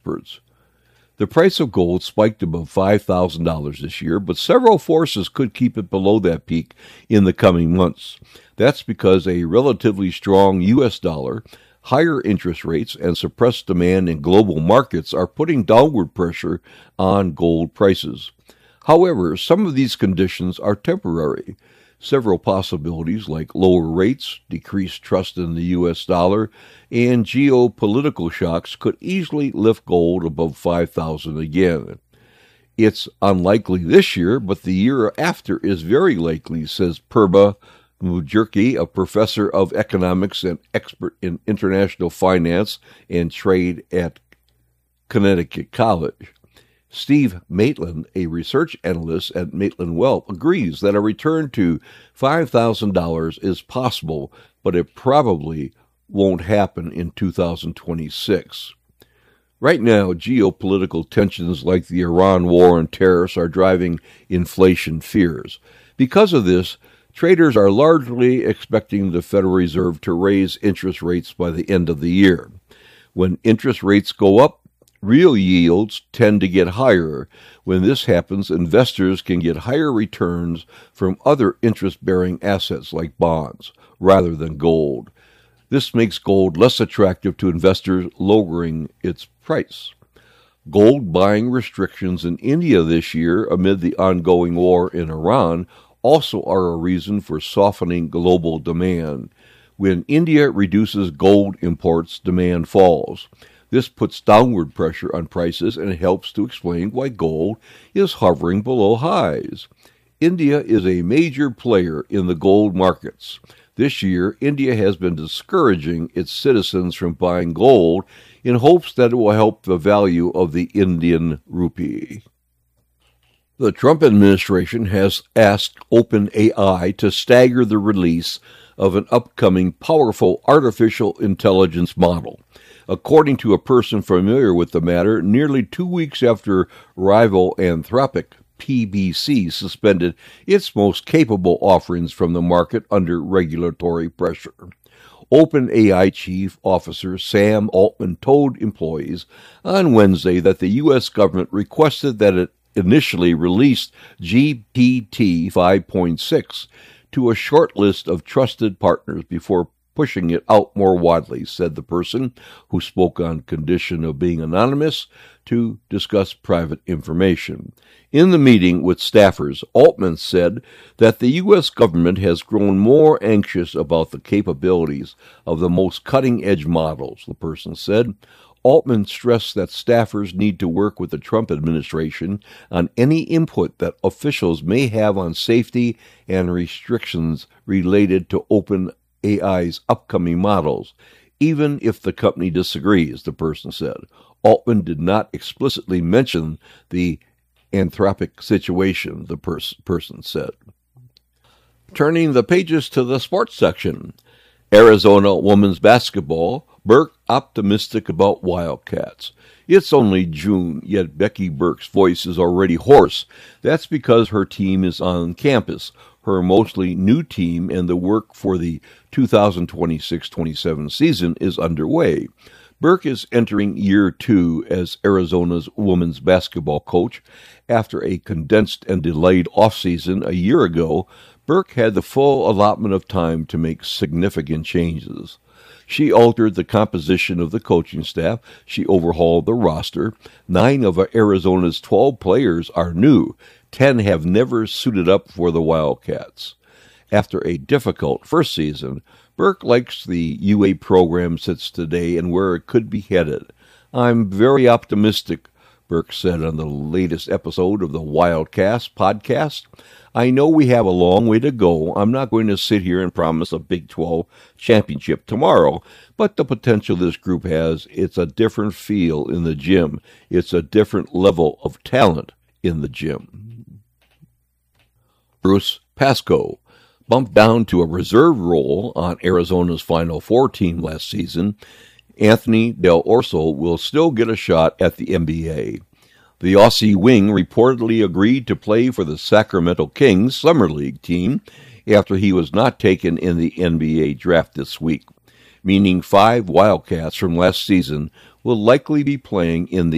experts. The price of gold spiked above $5,000 this year, but several forces could keep it below that peak in the coming months. That's because a relatively strong U.S. dollar, higher interest rates, and suppressed demand in global markets are putting downward pressure on gold prices. However, some of these conditions are temporary. Several possibilities like lower rates, decreased trust in the U.S. dollar, and geopolitical shocks could easily lift gold above $5,000 again. It's unlikely this year, but the year after is very likely, says Purba Mujurki, a professor of economics and expert in international finance and trade at Connecticut College. Steve Maitland, a research analyst at Maitland Wealth, agrees that a return to $5,000 is possible, but it probably won't happen in 2026. Right now, geopolitical tensions like the Iran war and tariffs are driving inflation fears. Because of this, traders are largely expecting the Federal Reserve to raise interest rates by the end of the year. When interest rates go up, real yields tend to get higher. When this happens, investors can get higher returns from other interest-bearing assets like bonds rather than gold. This makes gold less attractive to investors, lowering its price. Gold buying restrictions in India this year amid the ongoing war in Iran also are a reason for softening global demand. When India reduces gold imports, demand falls. This puts downward pressure on prices and helps to explain why gold is hovering below highs. India is a major player in the gold markets. This year, India has been discouraging its citizens from buying gold in hopes that it will help the value of the Indian rupee. The Trump administration has asked OpenAI to stagger the release of an upcoming powerful artificial intelligence model. According to a person familiar with the matter, nearly 2 weeks after rival Anthropic, PBC, suspended its most capable offerings from the market under regulatory pressure. OpenAI Chief Officer Sam Altman told employees on Wednesday that the U.S. government requested that it initially released GPT 5.6 to a short list of trusted partners before pushing it out more widely, said the person, who spoke on condition of being anonymous to discuss private information. In the meeting with staffers, Altman said that the U.S. government has grown more anxious about the capabilities of the most cutting-edge models, the person said. Altman stressed that staffers need to work with the Trump administration on any input that officials may have on safety and restrictions related to OpenAI's upcoming models, even if the company disagrees, the person said. Altman did not explicitly mention the Anthropic situation, the person said. Turning the pages to the sports section, Arizona women's basketball, Burke optimistic about Wildcats. It's only June, yet Becky Burke's voice is already hoarse. That's because her team is on campus, her mostly new team, and the work for the 2026-27 season is underway. Burke is entering year 2 as Arizona's women's basketball coach. After a condensed and delayed offseason a year ago, Burke had the full allotment of time to make significant changes. She altered the composition of the coaching staff. She overhauled the roster. 9 of Arizona's 12 players are new. 10 have never suited up for the Wildcats. After a difficult first season, Burke likes the UA program sits today and where it could be headed. I'm very optimistic, Burke said on the latest episode of the Wildcast podcast. I know we have a long way to go. I'm not going to sit here and promise a Big 12 championship tomorrow, but the potential this group has, it's a different feel in the gym. It's a different level of talent in the gym. Bruce Pascoe bumped down to a reserve role on Arizona's Final Four team last season. Anthony Del Orso will still get a shot at the NBA. The Aussie wing reportedly agreed to play for the Sacramento Kings Summer League team after he was not taken in the NBA draft this week, meaning 5 Wildcats from last season will likely be playing in the